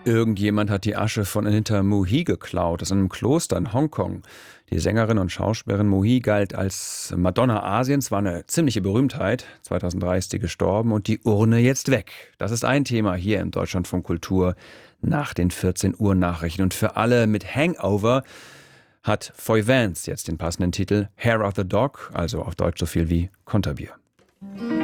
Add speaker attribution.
Speaker 1: Irgendjemand hat die Asche von Anita Mui geklaut aus einem Kloster in Hongkong. Die Sängerin und Schauspielerin Mui galt als Madonna Asiens, war eine ziemliche Berühmtheit. 2003 ist sie gestorben und die Urne jetzt weg. Das ist ein Thema hier im Deutschlandfunk Kultur nach den 14 Uhr Nachrichten. Und für alle mit Hangover hat Foy Vance jetzt den passenden Titel Hair of the Dog, also auf Deutsch so viel wie Konterbier.